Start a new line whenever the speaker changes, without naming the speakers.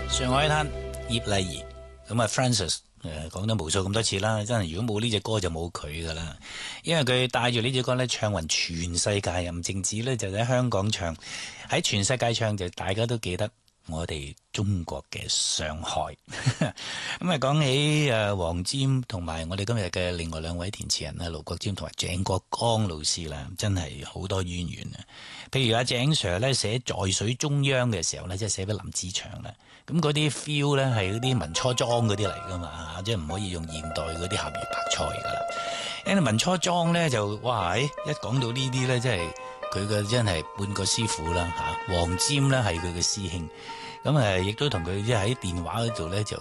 上海灘葉麗儀咁啊 Francis 講咗無數咁多次啦，真係如果冇呢隻歌就冇佢噶啦，因為佢帶住呢隻歌咧唱勻全世界，唔淨止咧就喺香港唱，喺全世界唱就大家都記得我哋中國嘅上海。咁啊講起黃霑同埋我哋今日嘅另外兩位填詞人啦，盧國沾同埋鄭國江老師啦，真係好多淵源啊！譬如阿鄭 Sir 咧寫在水中央嘅時候咧，即係寫俾林子祥啦。咁嗰啲 feel 咧係嗰啲文初莊嗰啲嚟噶嘛，即係唔可以用現代嗰啲鹹魚白菜噶啦。因為文初莊咧就哇，一講到呢啲咧，即係佢嘅真係半個師傅啦嚇。黃霑咧係佢嘅師兄，咁亦都同佢即係喺電話嗰度咧就